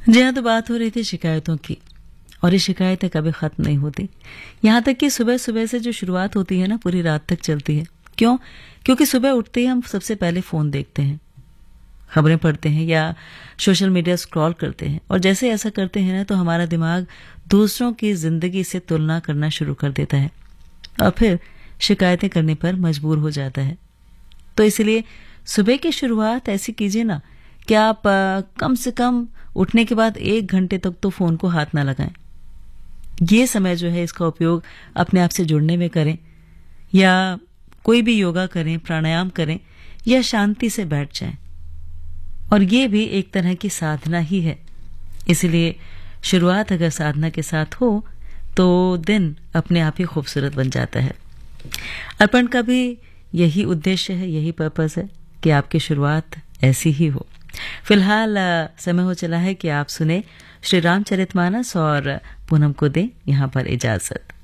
जी हाँ, तो बात हो रही थी शिकायतों की, और ये शिकायतें कभी ख़त्म नहीं होती। यहाँ तक कि सुबह सुबह से जो शुरुआत होती है ना, पूरी रात तक चलती है। क्यों? क्योंकि सुबह उठते ही हम सबसे पहले फ़ोन देखते हैं, खबरें पढ़ते हैं या सोशल मीडिया स्क्रॉल करते हैं, और जैसे ऐसा करते हैं ना, तो हमारा दिमाग दूसरों की ज़िंदगी से तुलना करना शुरू कर देता है और फिर शिकायतें करने पर मजबूर हो जाता है। तो इसलिए सुबह की शुरुआत ऐसी कीजिए ना कि आप कम से कम उठने के बाद 1 घंटे तक तो फ़ोन को हाथ ना लगाएं। ये समय जो है, इसका उपयोग अपने आप से जुड़ने में करें, या कोई भी योगा करें, प्राणायाम करें, या शांति से बैठ जाएं। और ये भी एक तरह की साधना ही है। इसलिए शुरुआत अगर साधना के साथ हो तो दिन अपने आप ही खूबसूरत बन जाता है। अर्पण का भी यही उद्देश्य है, यही पर्पस है कि आपकी शुरुआत ऐसी ही हो। फिलहाल समय हो चला है कि आप सुने श्री रामचरितमानस और पूनम को दें यहाँ पर इजाजत।